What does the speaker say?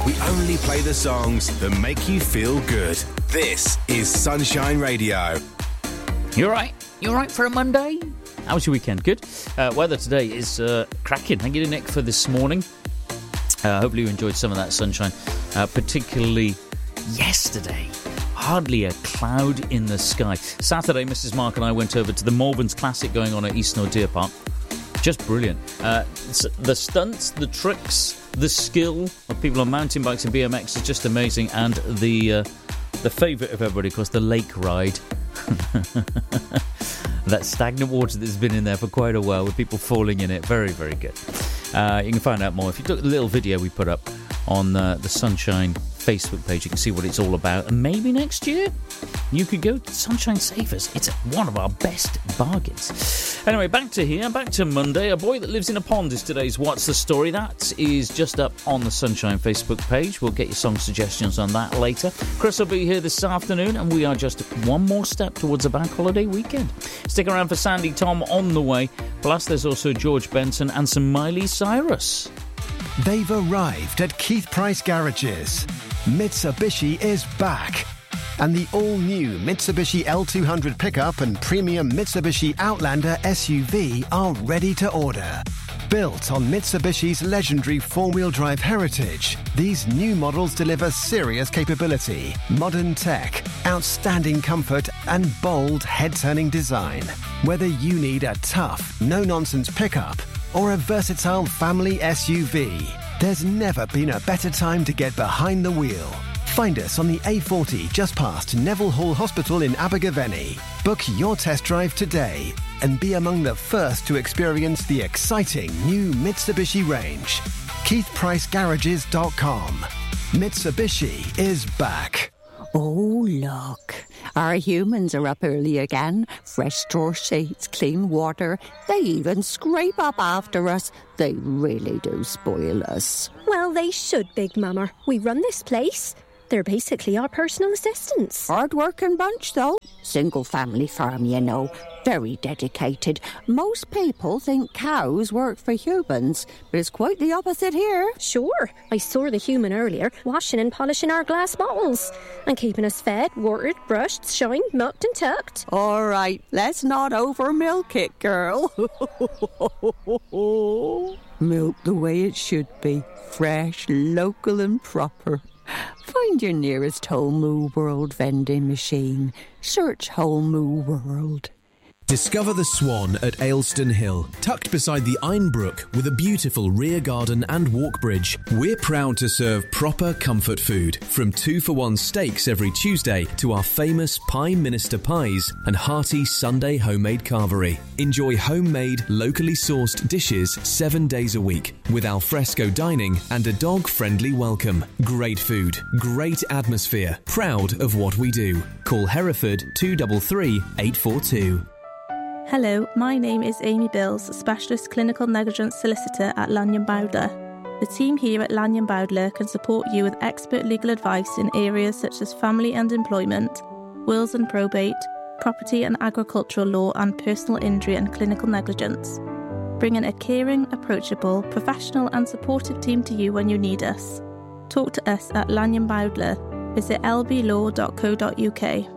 We only play the songs that make you feel good. This is Sunshine Radio. You all right? You all right for a Monday? How was your weekend? Good. Weather today is cracking. Thank you to Nick for this morning. Hopefully you enjoyed some of that sunshine, particularly yesterday. Hardly a cloud in the sky. Saturday, Mrs. Mark and I went over to the Malverns Classic going on at East Nord Deer Park. Just brilliant. The stunts, the tricks, the skill of people on mountain bikes and BMX is just amazing. And the favourite of everybody, of course, the lake ride. That stagnant water that's been in there for quite a while with people falling in it. Very, very good. You can find out more if you look at the little video we put up on the Sunshine Facebook page. You can see what it's all about, and maybe next year you could go to Sunshine Savers. It's one of our best bargains. Anyway, back to Monday. A boy that lives in a pond is today's What's the Story. That is just up on the Sunshine Facebook page. We'll get your song suggestions on that later. Chris will be here this afternoon, and we are just one more step towards a bank holiday weekend. Stick around for Sandy Tom on the way. Plus there's also George Benson and some Miley Cyrus. They've arrived at Keith Price Garages. Mitsubishi is back. And the all-new Mitsubishi L200 pickup and premium Mitsubishi Outlander SUV are ready to order. Built on Mitsubishi's legendary four-wheel drive heritage, these new models deliver serious capability, modern tech, outstanding comfort, and bold head-turning design. Whether you need a tough, no-nonsense pickup or a versatile family SUV, there's never been a better time to get behind the wheel. Find us on the A40 just past Neville Hall Hospital in Abergavenny. Book your test drive today and be among the first to experience the exciting new Mitsubishi range. KeithPriceGarages.com. Mitsubishi is back. Oh, look. Our humans are up early again. Fresh straw sheets, clean water. They even scrape up after us. They really do spoil us. Well, they should, Big Mama. We run this place. They're basically our personal assistants. Hard-working bunch, though. Single-family farm, you know. Very dedicated. Most people think cows work for humans, but it's quite the opposite here. Sure. I saw the human earlier, washing and polishing our glass bottles and keeping us fed, watered, brushed, shined, milked and tucked. All right, let's not over-milk it, girl. Milk the way it should be. Fresh, local and proper. Find your nearest Whole Moo World vending machine. Search Whole Moo World. Discover the Swan at Aylstone Hill, tucked beside the Aynbrook with a beautiful rear garden and walk bridge. We're proud to serve proper comfort food, from 2-for-1 steaks every Tuesday to our famous Pie Minister pies and hearty Sunday homemade carvery. Enjoy homemade, locally sourced dishes 7 days a week with alfresco dining and a dog-friendly welcome. Great food, great atmosphere, proud of what we do. Call Hereford 233 842. Hello, my name is Amy Bills, Specialist Clinical Negligence Solicitor at Lanyon Bowdler. The team here at Lanyon Bowdler can support you with expert legal advice in areas such as family and employment, wills and probate, property and agricultural law, and personal injury and clinical negligence. Bringing a caring, approachable, professional and supportive team to you when you need us. Talk to us at Lanyon Bowdler. Visit lblaw.co.uk.